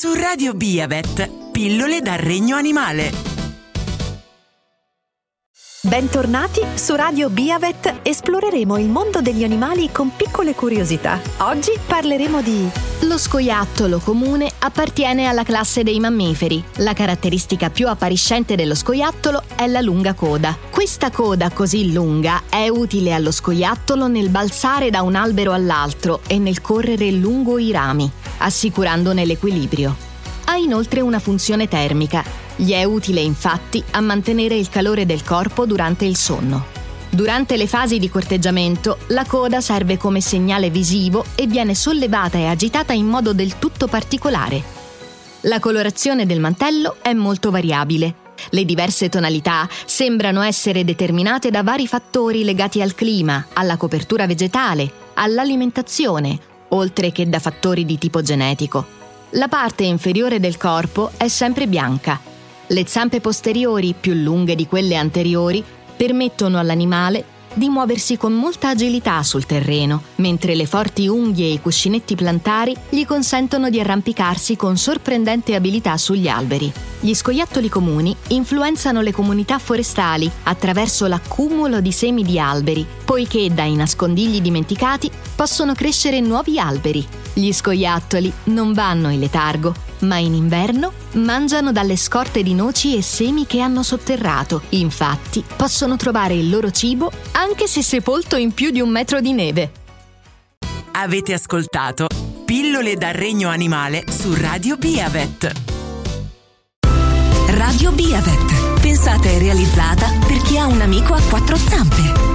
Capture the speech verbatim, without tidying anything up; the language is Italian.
Su Radio Biavet, pillole dal regno animale. Bentornati su Radio Biavet, esploreremo il mondo degli animali con piccole curiosità. Oggi parleremo di... Lo scoiattolo comune appartiene alla classe dei mammiferi. La caratteristica più appariscente dello scoiattolo è la lunga coda. Questa coda così lunga è utile allo scoiattolo nel balzare da un albero all'altro e nel correre lungo i rami, assicurandone l'equilibrio. Ha inoltre una funzione termica. Gli è utile infatti a mantenere il calore del corpo durante il sonno. Durante le fasi di corteggiamento, la coda serve come segnale visivo e viene sollevata e agitata in modo del tutto particolare. La colorazione del mantello è molto variabile. Le diverse tonalità sembrano essere determinate da vari fattori legati al clima, alla copertura vegetale, all'alimentazione, oltre che da fattori di tipo genetico. La parte inferiore del corpo è sempre bianca. Le zampe posteriori, più lunghe di quelle anteriori, permettono all'animale di muoversi con molta agilità sul terreno, mentre le forti unghie e i cuscinetti plantari gli consentono di arrampicarsi con sorprendente abilità sugli alberi. Gli scoiattoli comuni influenzano le comunità forestali attraverso l'accumulo di semi di alberi, poiché dai nascondigli dimenticati possono crescere nuovi alberi. Gli scoiattoli non vanno in letargo, ma in inverno mangiano dalle scorte di noci e semi che hanno sotterrato. Infatti, possono trovare il loro cibo anche se sepolto in più di un metro di neve. Avete ascoltato Pillole dal regno animale su Radio Biavet. Radio Biavet, pensata e realizzata per chi ha un amico a quattro zampe.